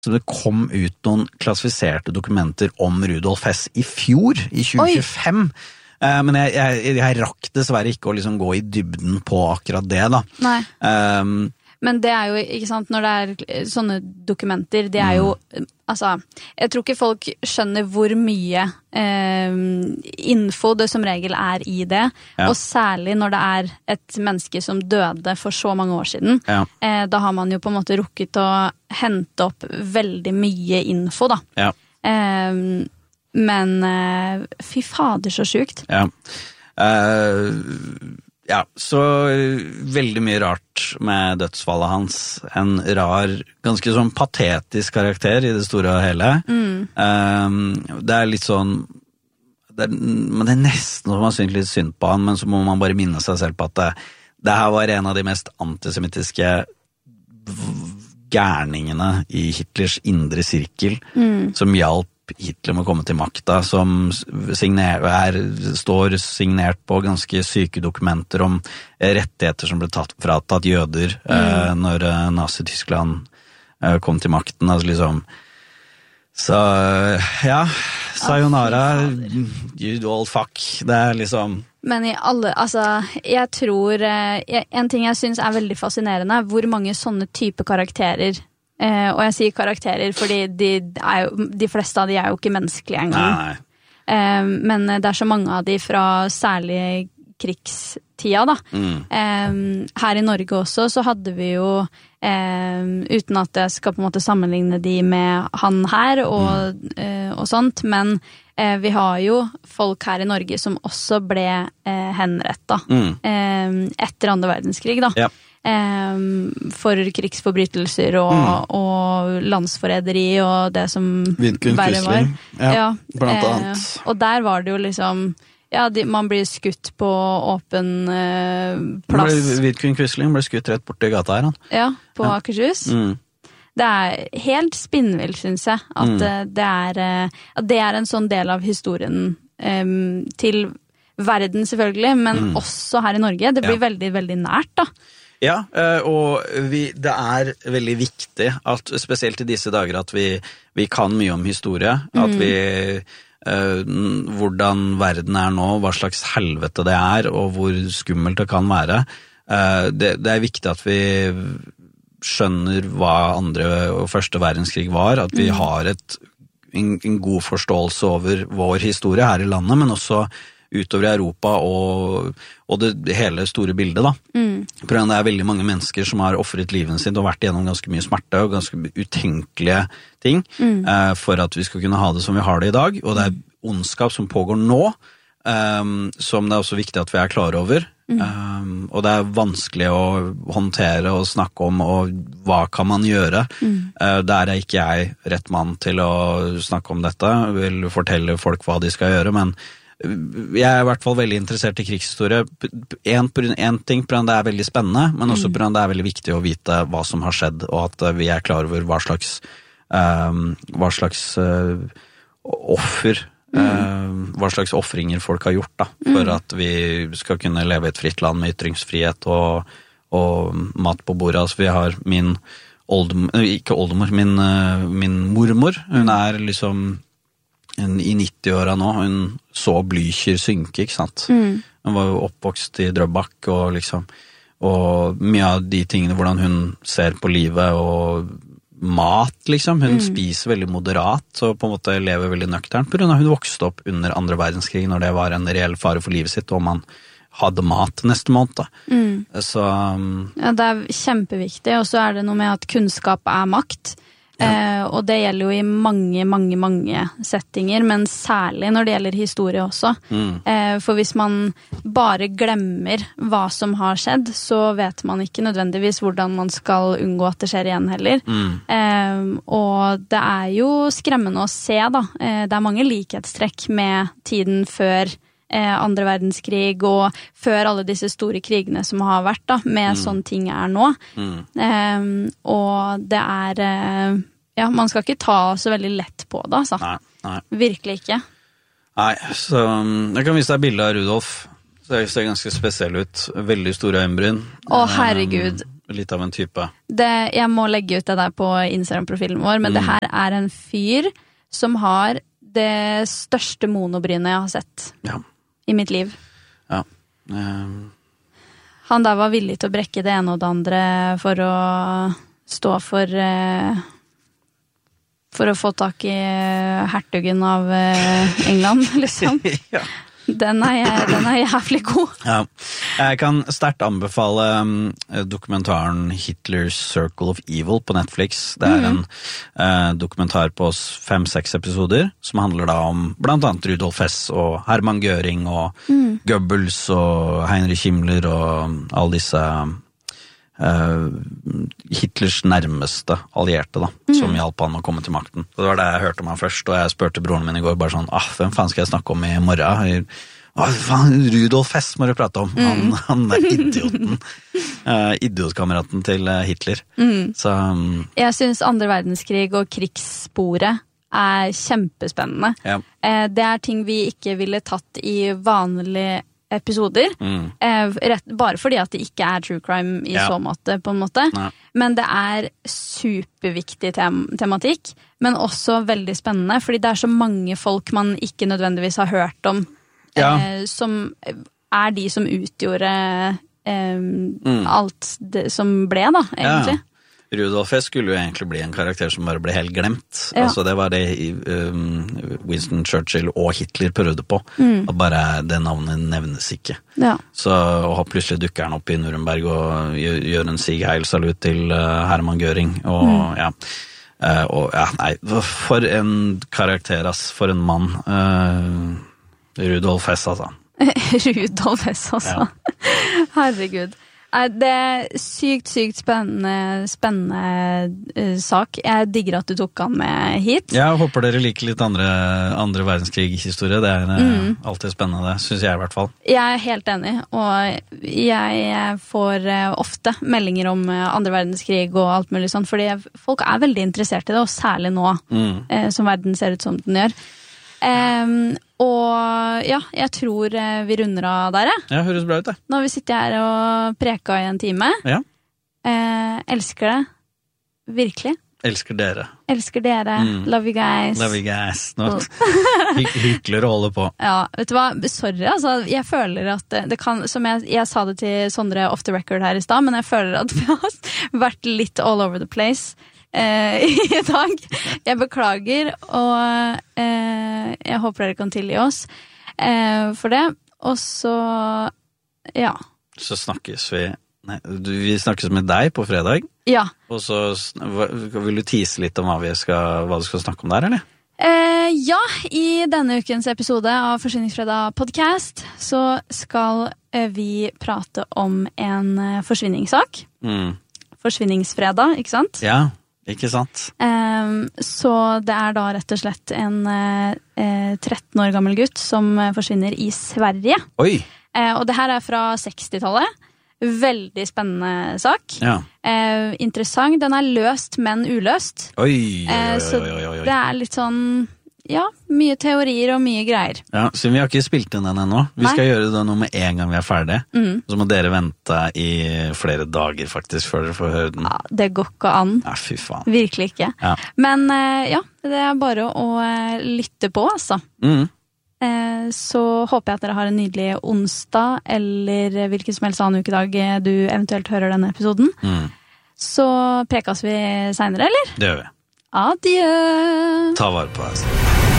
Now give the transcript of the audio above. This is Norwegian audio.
Så det kom ut noen klassifiserte dokumenter om Rudolf Hess I fjor, I 2025. Men jeg rakk dessverre ikke å liksom gå I dybden på akkurat det da. Nei. Men det jo, ikke sant, når det sånne dokumenter, det jo, altså, jeg tror ikke folk skjønner hvor mye info det som regel I det, og særlig når det et menneske som døde for så mange år siden, da har man jo på en måte rukket å hente opp veldig mye info da. Ja. Men fy fader så sykt. Ja. Ja, så veldig mye rart med dødsfallet hans. En rar, ganske sånn patetisk karakter I det store og hele. Det litt sånn, men det nesten som man synes litt synd på han, men så må man bare minne seg selv på at det her var en av de mest antisemittiske gærningene I Hitlers indre sirkel, som hjalp Hitler må komme til makta, som står signert på ganske syke dokumenter om rettigheter som ble fratatt jøder når Nazi-Tyskland kom til makten. Altså liksom. Så ja, sayonara, you old fuck. Det liksom. Men I alle, altså, jeg tror, en ting jeg synes veldig fascinerende, hvor mange sånne type karakterer og jeg sier karakterer fordi de fleste av de jo ikke menneskelige engang. Men det så mange av de fra særlig krigstida da. Her I Norge også så hadde vi jo uten at jeg skal på en måte sammenligne de med han her og sånt, men vi har jo folk her I Norge som også ble henrettet etter andre verdenskrig da. Ja. For krigsforbrytelser og landsforræderi og det som verre var. Ja, blant annet. Og der var det jo liksom man blir skutt på åpen plass. Vidkun Quisling ble skutt rett bort I gata her. Han. Ja, på Akershus. Det helt spinnvill, synes jeg, at det en sånn del av historien til verden selvfølgelig, men også her I Norge. Det blir veldig, veldig nært da. Ja, og det veldig viktig, at, spesielt I disse dager, at vi kan mye om historie, at vi, hvordan verden nå, hva slags helvete det og hvor skummelt det kan være. Det viktig at vi skjønner hva andre og første verdenskrig var, at vi har en god forståelse over vår historie her I landet, men også utover I Europa og det hele store bildet da. For det veldig mange mennesker som har offret livet sitt og vært gjennom ganske mye smerte og ganske utenkelige ting for at vi skal kunne ha det som vi har det I dag, og det ondskap som pågår nå, som det også viktig at vi klar over, og det vanskelig å håndtere og snakke om, og hva kan man gjøre? Der ikke jeg rett mann til å snakke om dette, vil fortelle folk hva de skal gjøre, men jeg I hvert fall veldig interessert I krigshistorie. En ting på den det veldig spennende, men også på den det veldig viktig å vite hva som har skjedd, og at vi klar over hva slags offer, hva slags offringer folk har gjort da, for at vi skal kunne leve I et fritt land med ytringsfrihet og mat på bordet. Altså vi har min mormor, hun liksom I 90-åra nå, hun så Blücher synke, ikke sant? Hun var jo oppvokst I Drøbak, og mye av de tingene, hvordan hun ser på livet og mat, liksom. Hun spiser veldig moderat, og på en måte lever veldig nøkternt, på grunn av hun vokste opp under andre verdenskrig, når det var en reell fare for livet sitt, og man hadde mat neste måned. Så, ja, det kjempeviktig, og så det noe med at kunnskap makt, og det gjelder jo I mange settinger, men særlig når det gjelder historie også. For hvis man bare glemmer hva som har skjedd, så vet man ikke nødvendigvis hvordan man skal unngå at det skjer igjen heller. Og det jo skremmende å se da. Det mange likhetstrekk med tiden før andre verdenskrig og før alle disse store krigene som har vært da, med sånne ting nå. Og det ja, man skal ikke ta så veldig lett på det, altså. Nei. Virkelig ikke. Nei, så jeg kan vise deg bildet av Rudolf. Så det ser ganske spesiell ut. Veldig store øyenbryn. Å, herregud. litt av en type. Jeg må legge ut det der på Instagram-profilen vår, men det her er en fyr som har det største monobrynet jeg har sett i mitt liv. Ja. Han der var villig til å brekke det ene og det andre for å stå for å få tak i hertugen av England, liksom. Ja. Den er jævlig god. Ja. Jeg kan sterkt anbefale dokumentaren Hitler's Circle of Evil på Netflix. Det er en dokumentar på 5-6 episoder som handler da om blant annet Rudolf Hess og Hermann Göring og Goebbels og Heinrich Himmler og alle disse Hitlers nærmeste allierte da, som hjalp han å komme til makten. Det var det jeg hørte om han først, og jeg spurte broren min i går bare sånn, hvem faen skal jeg snakke om i morgen? Faen, Rudolf Hess må du prate om. Han er idioten. Idiotkameraten til Hitler. Så, jeg synes andre verdenskrig og krigssporet er kjempespennende. Ja. Det er ting vi ikke ville tatt i vanlige episoder, bare fordi at det ikke er true crime i så måte, på en måte. Nei. Men det er superviktig tematikk, men også veldig spennende, fordi det er så mange folk man ikke nødvendigvis har hørt om, som er de som utgjorde alt det som ble da, egentlig. Ja. Rudolf Hess skulle jo egentlig bli en karakter som bare ble helt glemt. Altså det var det Winston Churchill og Hitler prøvde på. At bare det navnet nevnes ikke. Ja. Så plutselig dukker han opp i Nuremberg og gjør en Sieg-Heil-salut til Hermann Göring. Og nei, for en karakter, ass. For en mann. Rudolf Hess, altså. Rudolf Hess, altså. Ja. Herregud. Det er sykt spennende sak. Jeg digger at du tok han med hit. Jeg håper dere liker litt andre verdenskrig-historie. Det er alltid spennende, synes jeg i hvert fall. Jeg er helt enig, og jeg får ofte meldinger om andre verdenskrig og alt mulig sånt, fordi folk er veldig interessert i det, og særlig nå, som verden ser ut som den gjør. Og ja, jeg tror vi runder av der. Ja, høres bra ut det. Nå har vi sittet her og preka i en time. Ja. Elsker det. Virkelig. Elsker dere. Elsker dere. Love you guys. Love you guys. Hyggelig å holde på. Ja, vet du hva? Sorry, altså. Jeg føler at det kan, som jeg sa det til Sondre off the record her i sted, men jeg føler at vi har vært litt all over the place i dag. Jeg beklager, og jeg håper dere kan tilgi oss for det. Og så ja. Så snakkes vi. Nei, vi snakkes med deg på fredag. Ja. Og så vil du tease litt om hva du skal snakke om der, eller? Ja, i denne ukens episode av Forsvinningsfredag podcast så skal vi prate om en forsvinningssak. Forsvinningsfredag, ikke sant? Ja. Ikke sant? Så det er da rett og slett en 13 år gammel gutt som forsvinner i Sverige. Oi! Og det her er fra 60-tallet. Veldig spennende sak. Ja. Interessant. Den er løst, men uløst. Oi. Så det er litt sånn, ja, mye teorier og mye greier. Ja, så vi har ikke spilt inn den ennå. Vi skal gjøre det nå med en gang vi er ferdige. Så må dere vente i flere dager faktisk før dere får høre den. Ja, det går ikke an. Ja, fy faen. Virkelig ikke. Ja. Men ja, det er bare å lytte på, altså. Så håper jeg at dere har en nydelig onsdag, eller hvilken som helst annen ukedag du eventuelt hører denne episoden. Så prekas vi senere, eller? Det gjør vi. Adjø! Ta vare på deg.